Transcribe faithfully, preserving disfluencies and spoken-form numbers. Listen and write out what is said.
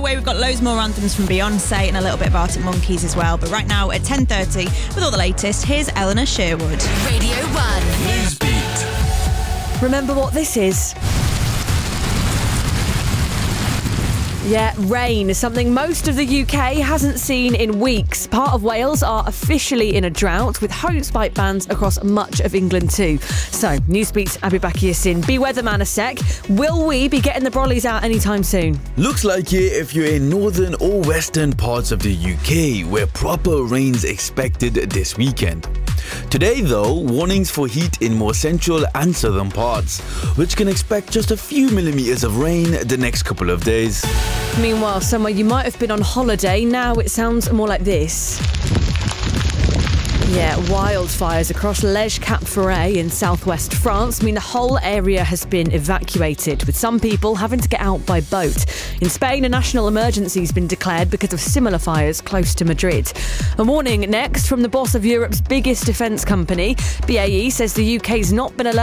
way, we've got loads more anthems from Beyonce and a little bit of Arctic Monkeys as well. But right now at ten thirty, with all the latest, here's Eleanor Sherwood. Radio one. Newsbeat. Remember what this is? Yeah, rain is something most of the U K hasn't seen in weeks. Part of Wales are officially in a drought, with hosepipe bans across much of England too. So, Newsbeat's Abby Bakiasin, be weatherman a sec. Will we be getting the brollies out anytime soon? Looks like it if you're in northern or western parts of the U K, where proper rain's expected this weekend. Today though, warnings for heat in more central and southern parts, which can expect just a few millimetres of rain the next couple of days. Meanwhile, somewhere you might have been on holiday, now it sounds more like this. Yeah, wildfires across Lège Cap Ferret in southwest France mean the whole area has been evacuated, with some people having to get out by boat. In Spain, a national emergency has been declared because of similar fires close to Madrid. A warning next from the boss of Europe's biggest defence company. B A E says the U K's not been allowed